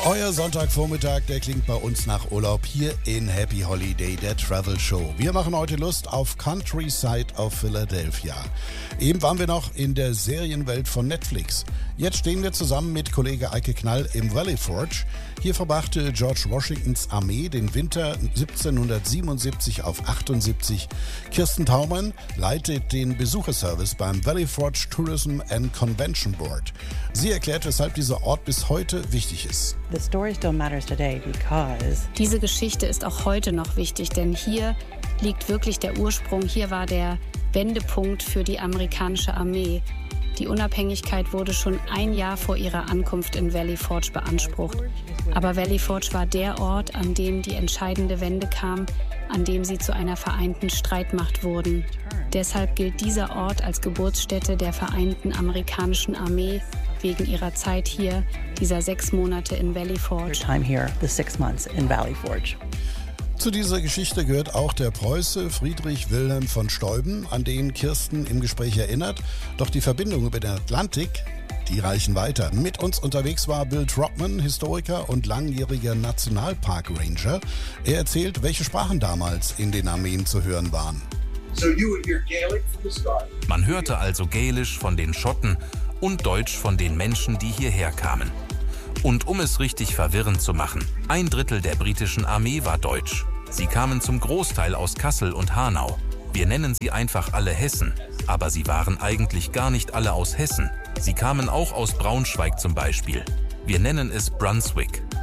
Euer Sonntagvormittag, der klingt bei uns nach Urlaub hier in Happy Holiday, der Travel Show. Wir machen heute Lust auf Countryside of Philadelphia. Eben waren wir noch in der Serienwelt von Netflix. Jetzt stehen wir zusammen mit Kollege Eike Knall im Valley Forge. Hier verbrachte George Washingtons Armee den Winter 1777 auf 78. Kirsten Taumann leitet den Besucherservice beim Valley Forge Tourism and Convention Board. Sie erklärt, weshalb dieser Ort bis heute wichtig ist. Diese Geschichte ist auch heute noch wichtig, denn hier liegt wirklich der Ursprung. Hier war der Wendepunkt für die amerikanische Armee. Die Unabhängigkeit wurde schon ein Jahr vor ihrer Ankunft in Valley Forge beansprucht. Aber Valley Forge war der Ort, an dem die entscheidende Wende kam, an dem sie zu einer vereinten Streitmacht wurden. Deshalb gilt dieser Ort als Geburtsstätte der vereinten amerikanischen Armee wegen ihrer Zeit hier, dieser 6 Monate in Valley Forge. Zu dieser Geschichte gehört auch der Preuße Friedrich Wilhelm von Steuben, an den Kirsten im Gespräch erinnert. Doch die Verbindungen über den Atlantik, die reichen weiter. Mit uns unterwegs war Bill Trotman, Historiker und langjähriger Nationalpark-Ranger. Er erzählt, welche Sprachen damals in den Armeen zu hören waren. Man hörte also Gälisch von den Schotten und Deutsch von den Menschen, die hierher kamen. Und um es richtig verwirrend zu machen, 1/3 der britischen Armee war deutsch. Sie kamen zum Großteil aus Kassel und Hanau. Wir nennen sie einfach alle Hessen, aber sie waren eigentlich gar nicht alle aus Hessen. Sie kamen auch aus Braunschweig zum Beispiel. Wir nennen es Brunswick.